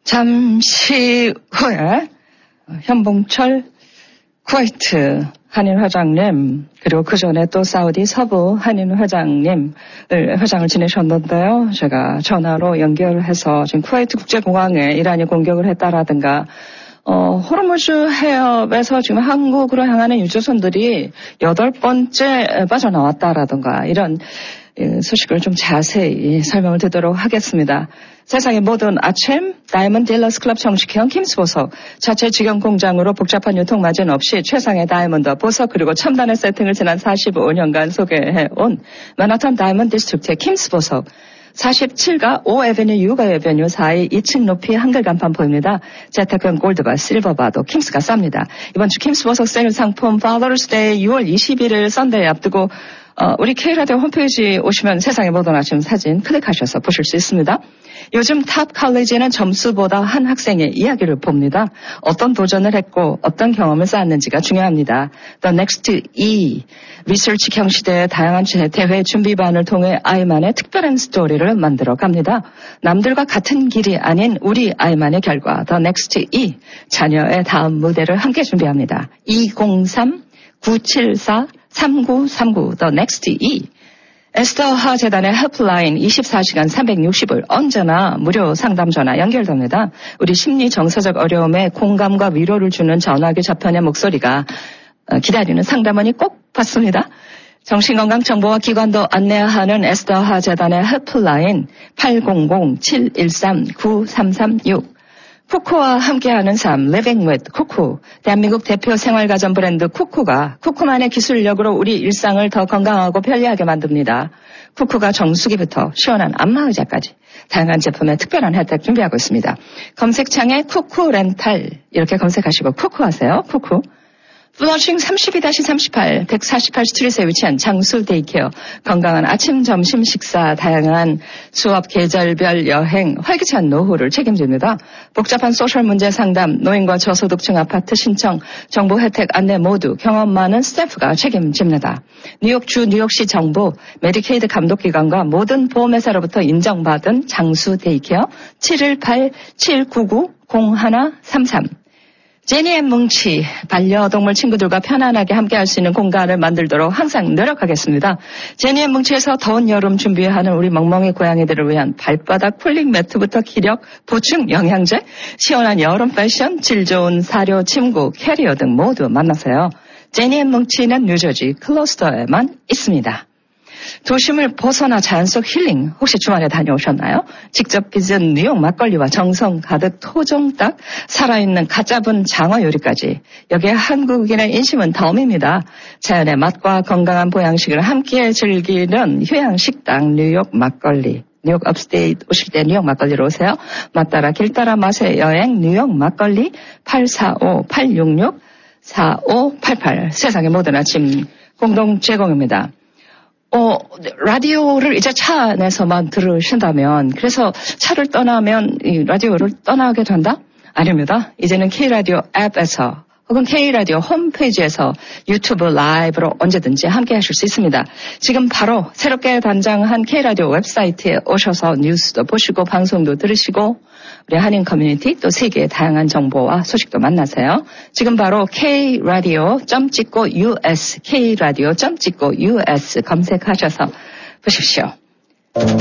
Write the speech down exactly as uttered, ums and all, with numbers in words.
잠시 후에 현봉철 쿠웨이트 한인 회장님, 그리고 그 전에 또 사우디 서부 한인 회장님, 회장을 지내셨는데요. 제가 전화로 연결해서 지금 쿠웨이트 국제공항에 이란이 공격을 했다라든가, 어, 호르무즈 해협에서 지금 한국으로 향하는 유조선들이 여덟 번째 빠져나왔다라든가, 이런 소식을 좀 자세히 설명을 드리도록 하겠습니다. 세상의 모든 아침 다이아몬드 딜러스 클럽 정식형 킴스 보석 자체 직영 공장으로 복잡한 유통 마진 없이 최상의 다이아몬드 보석 그리고 첨단의 세팅을 지난 사십오 년간 소개해온 맨하탄 다이아몬드 디스트릭트의 킴스 보석 사십칠가 오 에베뉴 유가 에베뉴 사이 이 층 높이 한글 간판 보입니다. 재테크는 골드바 실버바도 킴스가 쌉니다. 이번 주 킴스 보석 세일 상품 파더스 데이 유월 이십일일 썬데이 앞두고 어, 우리 K라디오 홈페이지 오시면 세상의 모든 아침 사진 클릭하셔서 보실 수 있습니다. 요즘 탑 칼리지는 점수보다 한 학생의 이야기를 봅니다. 어떤 도전을 했고 어떤 경험을 쌓았는지가 중요합니다. The Next E 리서치 형식의 다양한 대회 준비반을 통해 아이만의 특별한 스토리를 만들어 갑니다. 남들과 같은 길이 아닌 우리 아이만의 결과 The Next E 자녀의 다음 무대를 함께 준비합니다. 이공삼 구칠사 삼구삼구 The Next E 에스더하 재단의 헬프라인 이십사 시간 삼백육십일 언제나 무료 상담 전화 연결됩니다. 우리 심리 정서적 어려움에 공감과 위로를 주는 전화기 저편의 목소리가 기다리는 상담원이 꼭 받습니다. 정신건강 정보와 기관도 안내하는 에스더하 재단의 헬프라인 팔공공 칠일삼 구삼삼육 쿠쿠와 함께하는 삶, Living with 쿠쿠. 대한민국 대표 생활가전 브랜드 쿠쿠가 쿠쿠만의 기술력으로 우리 일상을 더 건강하고 편리하게 만듭니다. 쿠쿠가 정수기부터 시원한 안마의자까지 다양한 제품의 특별한 혜택 준비하고 있습니다. 검색창에 쿠쿠 렌탈 이렇게 검색하시고 쿠쿠 하세요. 쿠쿠. 플러싱 삼십이 삼십팔 백사십팔 스트리트에 위치한 장수 데이케어 건강한 아침 점심 식사 다양한 수업 계절별 여행 활기찬 노후를 책임집니다. 복잡한 소셜 문제 상담 노인과 저소득층 아파트 신청 정보 혜택 안내 모두 경험 많은 스태프가 책임집니다. 뉴욕주 뉴욕시 정부 메디케이드 감독기관과 모든 보험회사로부터 인정받은 장수 데이케어 칠일팔 칠구구 공일삼삼 제니의 뭉치, 반려동물 친구들과 편안하게 함께할 수 있는 공간을 만들도록 항상 노력하겠습니다. 제니의 뭉치에서 더운 여름 준비하는 우리 멍멍이 고양이들을 위한 발바닥 쿨링 매트부터 기력 보충 영양제, 시원한 여름 패션, 질 좋은 사료, 침구, 캐리어 등 모두 만나세요. 제니의 뭉치는 뉴저지 클러스터에만 있습니다. 도심을 벗어나 자연 속 힐링 혹시 주말에 다녀오셨나요? 직접 빚은 뉴욕 막걸리와 정성 가득 토종닭 살아있는 갓 잡은 장어 요리까지 여기에 한국인의 인심은 덤입니다. 자연의 맛과 건강한 보양식을 함께 즐기는 휴양식당 뉴욕 막걸리. 뉴욕 업스테이트 오실 때 뉴욕 막걸리로 오세요. 맛 따라 길 따라 맛의 여행 뉴욕 막걸리 팔사오 팔육육 사오팔팔 세상의 모든 아침 공동 제공입니다. 어, 라디오를 이제 차 안에서만 들으신다면, 그래서 차를 떠나면 이 라디오를 떠나게 된다? 아닙니다. 이제는 K라디오 앱에서 혹은 K라디오 홈페이지에서 유튜브 라이브로 언제든지 함께 하실 수 있습니다. 지금 바로 새롭게 단장한 K라디오 웹사이트에 오셔서 뉴스도 보시고 방송도 들으시고 우리 한인 커뮤니티 또 세계의 다양한 정보와 소식도 만나세요. 지금 바로 K라디오 점 찍고 유에스 K라디오 점 찍고 유에스 검색하셔서 보십시오.